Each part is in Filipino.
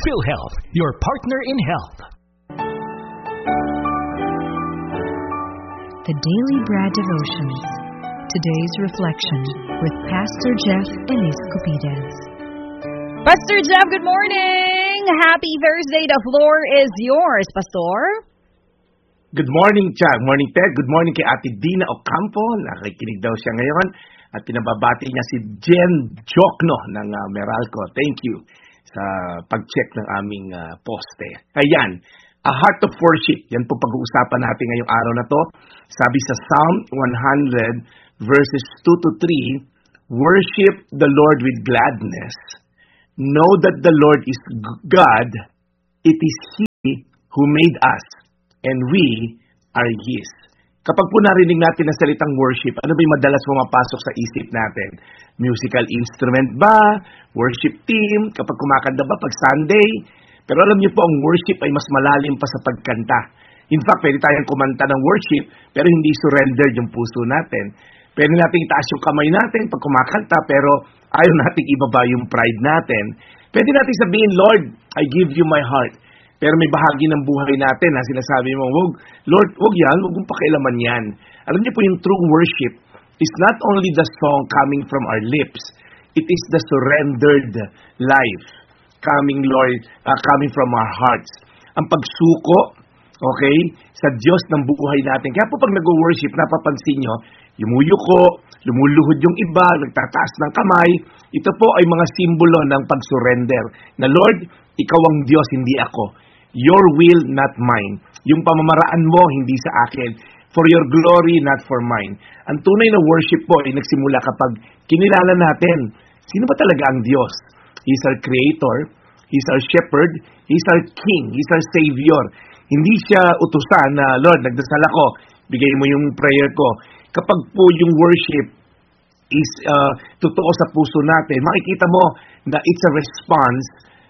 PhilHealth, your partner in health. The Daily Bread Devotions. Today's reflection with Pastor Jeff Eliscopides. Pastor Jeff, good morning! Happy Thursday. The floor is yours, Pastor. Good morning, Chad. Morning, Ted. Good morning kay Ate Dina Ocampo. Nakikinig daw siya ngayon. At pinababati niya si Jen Jokno ng Meralco. Thank you sa pag-check ng aming poste. Ayan, a heart of worship. Yan po pag-uusapan natin ngayong araw na to. Sabi sa Psalm 100 verses 2 to 3, worship the Lord with gladness. Know that the Lord is God. It is He who made us, and we are His. Kapag po narinig natin ang salitang worship, ano ba yung madalas pumapasok sa isip natin? Musical instrument ba? Worship team? Kapag kumakanta ba pag Sunday? Pero alam niyo po, ang worship ay mas malalim pa sa pagkanta. In fact, pwede tayong kumanta ng worship, pero hindi surrendered yung puso natin. Pwede natin itaas yung kamay natin pag kumakanta, pero ayaw natin ibaba yung pride natin. Pwede natin sabihin, Lord, I give you my heart. Pero may bahagi ng buhay natin na sinasabi mo, Lord, wag yan, wag mong pakialaman yan. Alam niyo po, yung true worship is not only the song coming from our lips, it is the surrendered life coming, Lord, coming from our hearts. Ang pagsuko, okay, sa Diyos ng buhay natin. Kaya po pag nag-worship, napapansin nyo, yumuyuko, lumuluhod yung iba, nagtataas ng kamay. Ito po ay mga simbolo ng pag-surrender. Na Lord, Ikaw ang Diyos, hindi ako. Your will, not mine. Yung pamamaraan mo, hindi sa akin. For your glory, not for mine. Ang tunay na worship po ay nagsimula kapag kinilala natin, sino ba talaga ang Diyos? He's our Creator, He's our Shepherd, He's our King, He's our Savior. Hindi siya utusan na, Lord, nagdasal ako, bigay mo yung prayer ko. Kapag po yung worship is totoo sa puso natin, makikita mo na it's a response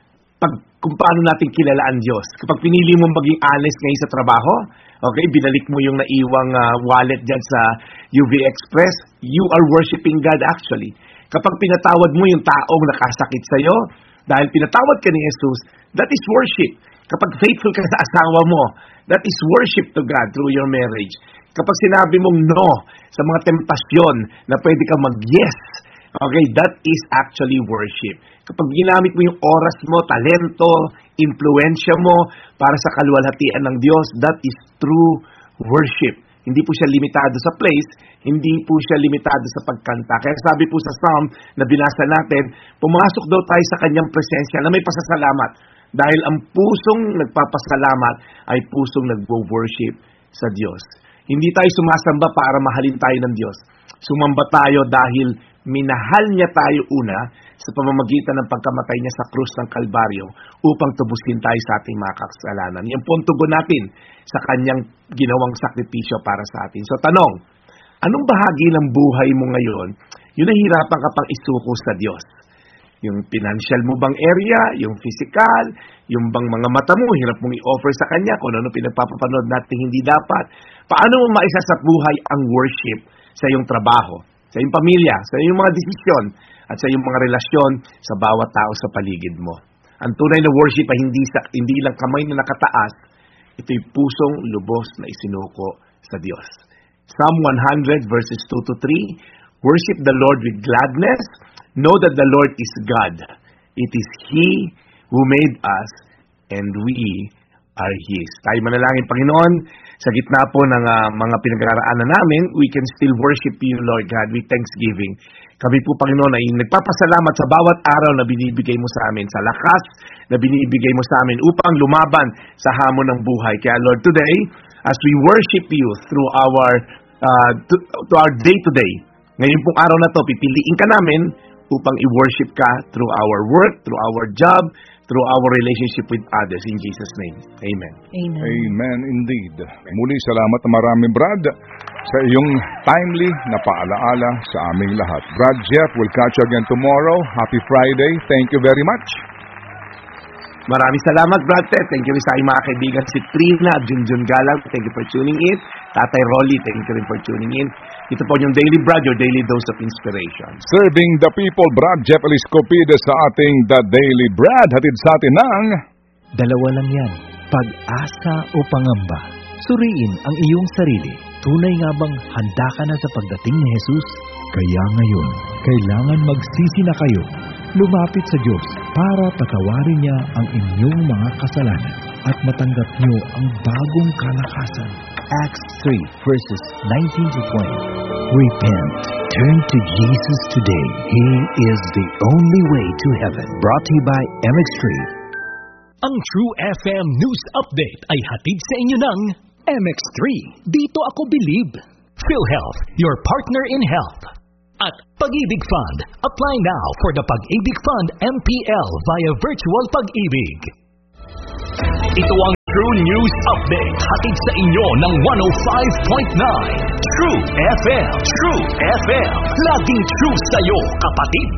kung paano natin kilala ang Diyos. Kapag pinili mo maging honest ngayon sa trabaho, okay, binalik mo yung naiwang wallet dyan sa UV Express, you are worshiping God actually. Kapag pinatawad mo yung taong nakasakit sa'yo, dahil pinatawad ka ni Jesus, that is worship. Kapag faithful ka sa asawa mo, that is worship to God through your marriage. Kapag sinabi mong no sa mga tempasyon na pwede kang mag-yes, okay, that is actually worship. Kapag ginamit mo yung oras mo, talento, impluensya mo para sa kaluwalhatian ng Diyos, that is true worship. Hindi po siya limitado sa place, hindi po siya limitado sa pagkanta. Kaya sabi po sa Psalm na binasa natin, pumasok daw tayo sa kanyang presensya na may pasasalamat. Dahil ang pusong nagpapasalamat ay pusong nagwo-worship sa Diyos. Hindi tayo sumasamba para mahalin tayo ng Diyos. Sumamba tayo dahil minahal niya tayo una sa pamamagitan ng pagkamatay niya sa krus ng Kalbaryo upang tubusin tayo sa ating mga kasalanan. Yan po ang tugon natin sa kanyang ginawang sakripisyo para sa atin. So tanong, anong bahagi ng buhay mo ngayon yung nahihirapan ka pang isuko sa Diyos? Yung financial mo bang area, yung physical, yung bang mga mata mo, hirap mong i-offer sa Kanya kung ano pinagpapapanood natin hindi dapat. Paano mo maisa sa buhay ang worship sa iyong trabaho, sa iyong pamilya, sa iyong mga desisyon, at sa iyong mga relasyon sa bawat tao sa paligid mo? Ang tunay na worship ay hindi lang kamay na nakataas, ito'y pusong lubos na isinuko sa Diyos. Psalm 100 verses 2 to 3, worship the Lord with gladness. Know that the Lord is God. It is He who made us, and we are His. Tayo manalangin, Panginoon, sa gitna po ng mga pinag-aaraanan namin, we can still worship You, Lord God, with thanksgiving. Kami po, Panginoon, ay nagpapasalamat sa bawat araw na binibigay Mo sa amin, sa lakas na binibigay Mo sa amin upang lumaban sa hamon ng buhay. Kaya, Lord, today, as we worship You through our to our day-to-day, ngayon pong araw na to, pipiliin ka namin upang i-worship ka through our work, through our job, through our relationship with others. In Jesus' name, Amen. Amen. Amen indeed. Muli, salamat na marami, Brad, sa iyong timely na paalaala sa aming lahat. Brad Jeff, we'll catch you again tomorrow. Happy Friday. Thank you very much. Maraming salamat, Brad Ted. Thank you rin sa aking mga kaibigan si Trina at Junjun Galang. Thank you for tuning in. Tatay Rolly, thank you rin for tuning in. Ito po yung Daily Brad, your daily dose of inspiration. Serving the people, Brad Jeff Eliscopide sa ating The Daily Brad. Hatid sa atin ng... Dalawa lang yan, pag-asa o pangamba. Suriin ang iyong sarili. Tunay nga bang handa ka na sa pagdating ni Jesus? Kaya ngayon, kailangan magsisi na kayo. Lumapit sa Diyos para patawarin niya ang inyong mga kasalanan at matanggap niyo ang bagong kalakasan. Acts 3 verses 19 to 20. Repent. Turn to Jesus today. He is the only way to heaven. Brought to you by MX3. Ang True FM News Update ay hatid sa inyo ng MX3. Dito ako believe. PhilHealth, your partner in health. At Pag-ibig Fund. Apply now for the Pag-ibig Fund MPL via Virtual Pag-ibig. Ito ang True News Update. Hatid sa inyo ng 105.9. True FM. True FM. Laging true sa'yo, kapatid.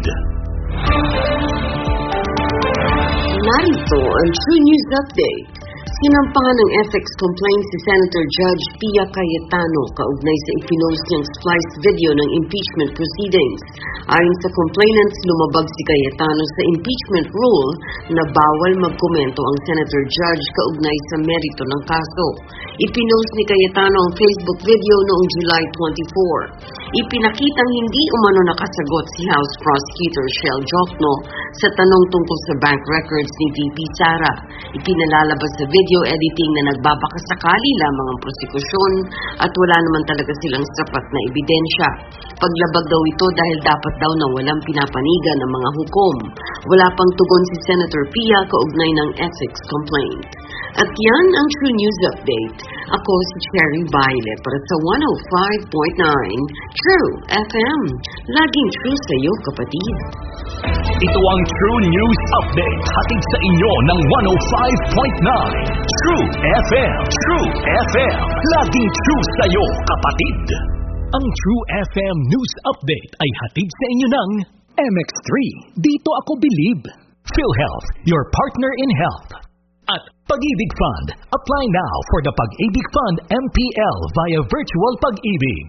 Narito ang True News Update. Sinampahan ng ethics complaint si Senator Judge Pia Cayetano kaugnay sa ipinost niyang spliced video ng impeachment proceedings. Ayon sa complainants, lumabag si Cayetano sa impeachment rule na bawal magkomento ang Senator Judge kaugnay sa merito ng kaso. Ipinost ni Cayetano ang Facebook video noong July 24. Ipinakitang hindi umano nakasagot si House Prosecutor Shell Jokno sa tanong tungkol sa bank records ni VP Sara. Ipinalalabas sa video editing na nagbabakasakali lamang ang prosekusyon at wala naman talaga silang sapat na ebidensya. Paglabag daw ito dahil dapat daw na walang pinapanigan ng mga hukom. Wala pang tugon si Senator Pia kaugnay ng ethics complaint. At yan ang True News Update. Ako si Cherry Baile para sa 105.9 True FM. Laging true sa iyo, kapatid. Ito ang True News Update. Hatid sa inyo ng 105.9 True FM. True FM. Laging true sa iyo, kapatid. Ang True FM News Update ay hatid sa inyo ng MX3. Dito ako believe. PhilHealth, your partner in health. At Pag-ibig Fund. Apply now for the Pag-ibig Fund MPL via Virtual Pag-ibig.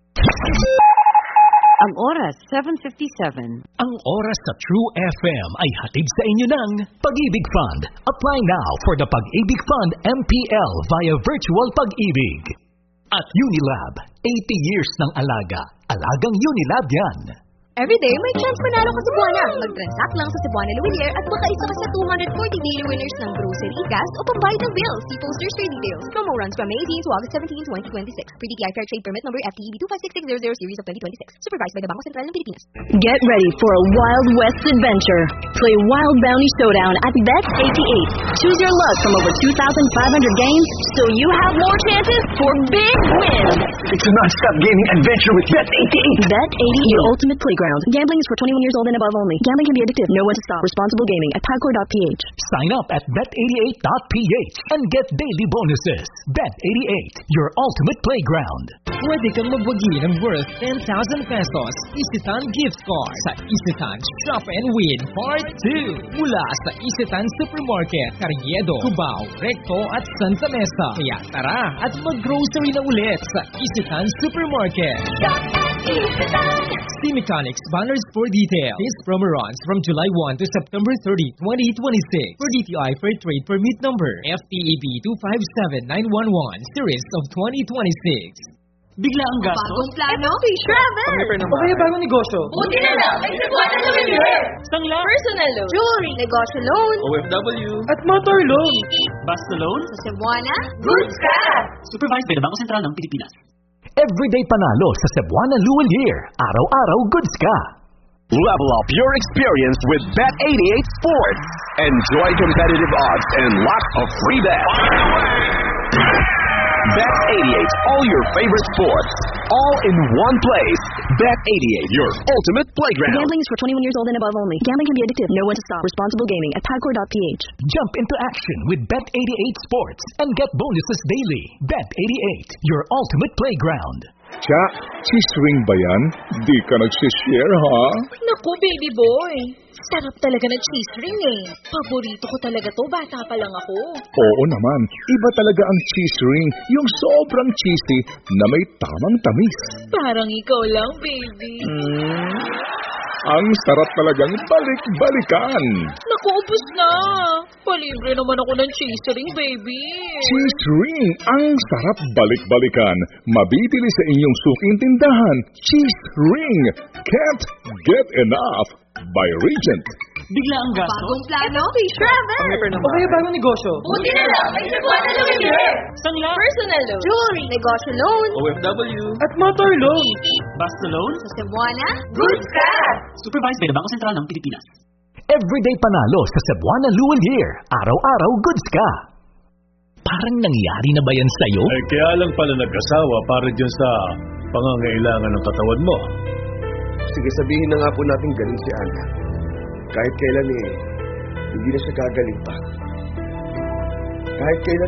Ang oras, 7:57. Ang oras sa True FM ay hatid sa inyo ng Pag-ibig Fund. Apply now for the Pag-ibig Fund MPL via Virtual Pag-ibig. At Unilab, 80 years ng alaga. Alagang Unilab yan. Everyday, may chance manalo ka sa Cebuana. Mag-transact lang sa Cebuana Luwilier at baka isa ka sa 240 daily winners ng grocery, gas o pambayad ng bills. See posters for details. Promo runs from May 18 to August 17, 2026. Per-DTI Fair Trade Permit number FTEB 256600 series of 2026. Supervised by the Bangko Sentral ng Pilipinas. Get ready for a Wild West adventure. Play Wild Bounty Showdown at Bet88. Choose your luck from over 2,500 games so you have more chances for big wins. It's a non-stop gaming adventure with Bet88. Bet88, your ultimate playground. Gambling is for 21 years old and above only. Gambling can be addictive. Know when to stop. Responsible gaming at PAGCOR.ph. Sign up at Bet88.ph and get daily bonuses. Bet88, your ultimate playground. Pwede kang magwagi ng worth 10,000 pesos Isitan gift card sa Isitan Shop and Win Part 2 mula sa Isitan Supermarket, Carriedo, Cubao, Recto at Santa Mesa. Kaya tara at mag-grocery na ulit sa Isitan Supermarket. See Mechanics banners for details. This promo runs from July 1 to September 30, 2026 for DTI Fair Trade Permit number FTEB 257911 series of 2026. Bigla ang gasto? Bagong plano? Travel! O kaya bagong negosyo? Buti na lang, may Cebuana Luwilier! Sangla? Personal loan, jewelry, negosyo loan, OFW, at motor loan. Basta loan? sa Cebuana, goods ka! Supervised by the Bangko Sentral ng Pilipinas. Everyday panalo sa Cebuana Luwilier. Araw-araw goods ka. Level up your experience with Bet88 Sports. Enjoy competitive odds and lots of free bets. Bet88, all your favorite sports, all in one place. Bet88, your ultimate playground. Gambling is for 21 years old and above only. Gambling can be addictive. Know when to stop. Responsible gaming at PAGCOR.ph. Jump into action with Bet88 Sports and get bonuses daily. Bet88, your ultimate playground. Cha, cheese ring ba yan? Di ka nagsishare, ha? Naku, baby boy. Sarap talaga ng cheese ring eh. Paborito ko talaga to, bata pa lang ako. Oo naman, iba talaga ang cheese ring, yung sobrang cheesy na may tamang tamis. Parang ikaw lang, baby. Ang sarap talagang balik-balikan. Naku, ubos na. Palibre naman ako ng cheese ring, baby. Cheese ring, ang sarap balik-balikan. Mabibili sa inyong suking tindahan. Cheese ring, can't get enough. By Regent. Bigla ang gasto. Bagong plano? Travel! O kaya bagong negosyo. Buti na lang, may Cebuana Luwilier! Sangla. Personal loan. Jewelry, negosyo loan. OFW. At motor loan. Basta loan. Sa Cebuana, goods ka! Supervised by the Bangko Sentral ng Pilipinas. Everyday panalo sa Cebuana Luwilier. Araw-araw goods ka. Parang nangyari na ba yan sa'yo? Ay kaya lang pala nag-asawa para dyan sa pangangailangan ng katawan mo. Sige, sabihin na nga po natin galing si Ana. Kahit kailan hindi na siya gagaling pa. Kahit kailan